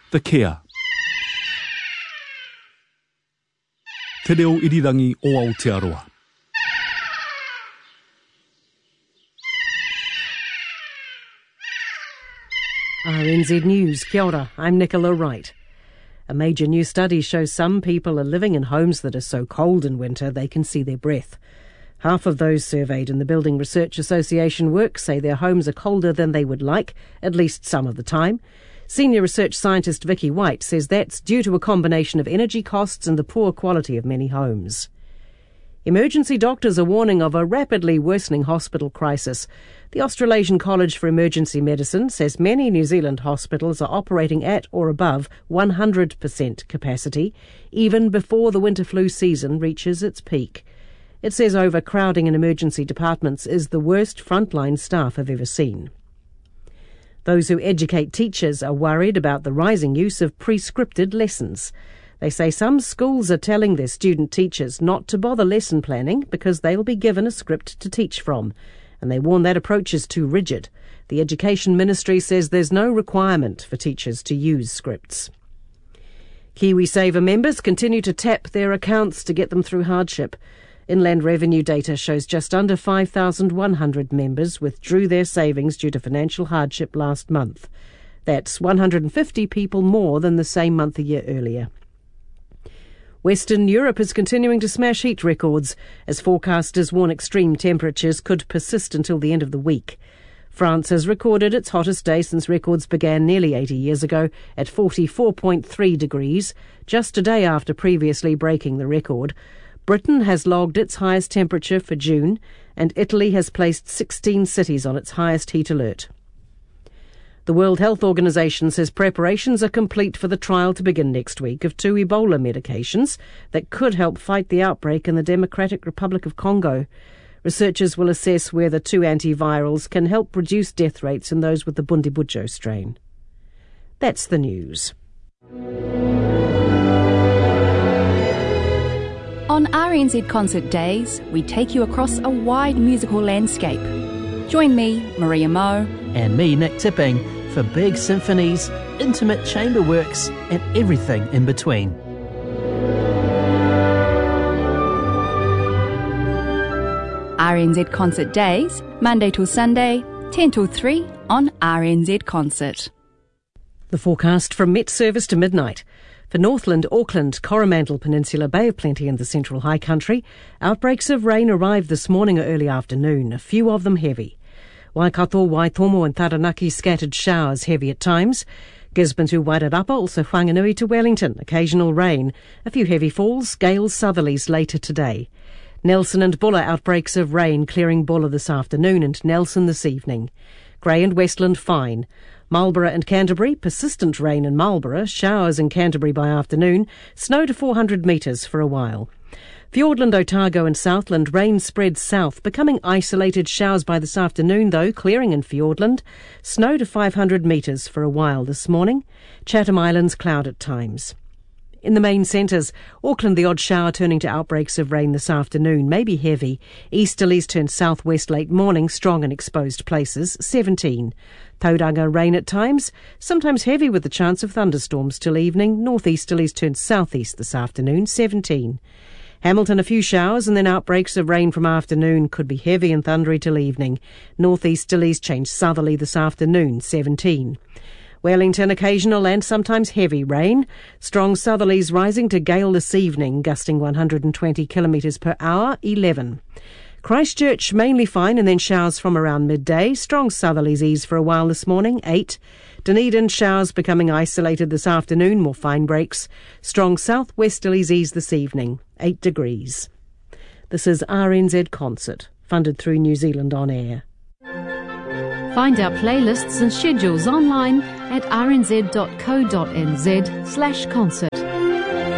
The Care. Te reo irirangi o Aotearoa. RNZ News, kia ora, I'm Nicola Wright. A major new study shows some people are living in homes that are so cold in winter they can see their breath. Half of those surveyed in the Building Research Association work say their homes are colder than they would like, at least some of the time. Senior research scientist Vicky White says that's due to a combination of energy costs and the poor quality of many homes. Emergency doctors are warning of a rapidly worsening hospital crisis. The Australasian College for Emergency Medicine says many New Zealand hospitals are operating at or above 100% capacity, even before the winter flu season reaches its peak. It says overcrowding in emergency departments is the worst frontline staff have ever seen. Those who educate teachers are worried about the rising use of pre-scripted lessons. They say some schools are telling their student teachers not to bother lesson planning because they'll be given a script to teach from, and they warn that approach is too rigid. The Education Ministry says there's no requirement for teachers to use scripts. KiwiSaver members continue to tap their accounts to get them through hardship. Inland Revenue data shows just under 5,100 members withdrew their savings due to financial hardship last month. That's 150 people more than the same month a year earlier. Western Europe is continuing to smash heat records as forecasters warn extreme temperatures could persist until the end of the week. France has recorded its hottest day since records began nearly 80 years ago at 44.3 degrees, just a day after previously breaking the record. Britain has logged its highest temperature for June, and Italy has placed 16 cities on its highest heat alert. The World Health Organization says preparations are complete for the trial to begin next week of 2 Ebola medications that could help fight the outbreak in the Democratic Republic of Congo. Researchers will assess whether 2 antivirals can help reduce death rates in those with the Bundibugyo strain. That's the news. On RNZ Concert Days, we take you across a wide musical landscape. Join me, Maria Moe, and me, Nick Tipping, for big symphonies, intimate chamber works, and everything in between. RNZ Concert Days, Monday till Sunday, 10 till 3 on RNZ Concert. The forecast from Met Service to midnight. For Northland, Auckland, Coromandel Peninsula, Bay of Plenty and the Central High Country, outbreaks of rain arrived this morning or early afternoon, a few of them heavy. Waikato, Waitomo and Taranaki scattered showers, heavy at times. Gisborne to Wairarapa, also Whanganui to Wellington, occasional rain. A few heavy falls, gales, southerlies later today. Nelson and Buller, outbreaks of rain, clearing Buller this afternoon and Nelson this evening. Grey and Westland, fine. Marlborough and Canterbury, persistent rain in Marlborough, showers in Canterbury by afternoon, snow to 400 metres for a while. Fiordland, Otago and Southland, rain spread south, becoming isolated showers by this afternoon though, clearing in Fiordland. Snow to 500 metres for a while this morning. Chatham Islands, cloud at times. In the main centres, Auckland, the odd shower turning to outbreaks of rain this afternoon, maybe heavy. Easterlies turn southwest late morning, strong in exposed places, 17. Tauranga, rain at times, sometimes heavy with the chance of thunderstorms till evening. Northeasterlies turn southeast this afternoon, 17. Hamilton, a few showers and then outbreaks of rain from afternoon, could be heavy and thundery till evening. Northeasterlies change southerly this afternoon, 17. Wellington, occasional and sometimes heavy rain. Strong southerlies rising to gale this evening, gusting 120 kilometres per hour, 11. Christchurch, mainly fine and then showers from around midday. Strong southerlies ease for a while this morning, 8. Dunedin, showers becoming isolated this afternoon, more fine breaks. Strong southwesterlies ease this evening, 8 degrees. This is RNZ Concert, funded through New Zealand On Air. Find our playlists and schedules online at rnz.co.nz/concert.